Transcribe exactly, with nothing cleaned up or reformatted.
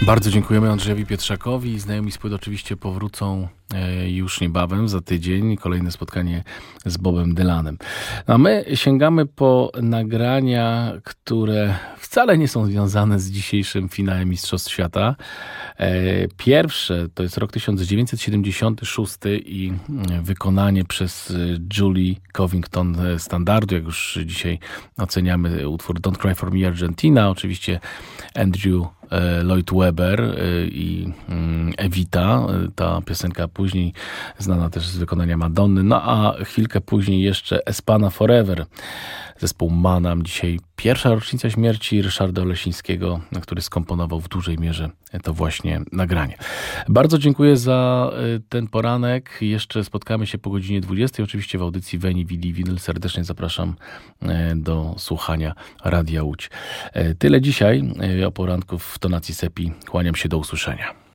Bardzo dziękujemy Andrzejowi Pietrzakowi. Znajomi z płyt oczywiście powrócą już niebawem, za tydzień. Kolejne spotkanie z Bobem Dylanem. A my sięgamy po nagrania, które wcale nie są związane z dzisiejszym finałem Mistrzostw Świata. Pierwsze to jest rok tysiąc dziewięćset siedemdziesiąty szósty i wykonanie przez Julie Covington standardu, jak już dzisiaj oceniamy utwór Don't Cry For Me Argentina. Oczywiście Andrew Lloyd Webber i Evita, ta piosenka później znana też z wykonania Madonny, no a chwilkę później jeszcze Espana Forever, zespół Manam. Dzisiaj pierwsza rocznica śmierci Ryszarda Olesińskiego, który skomponował w dużej mierze to właśnie nagranie. Bardzo dziękuję za ten poranek. Jeszcze spotkamy się po godzinie dwudziestej, oczywiście w audycji Veni Vidi Vinyl. Serdecznie zapraszam do słuchania Radia Łódź. Tyle dzisiaj o poranku w tonacji Sepi. Kłaniam się, do usłyszenia.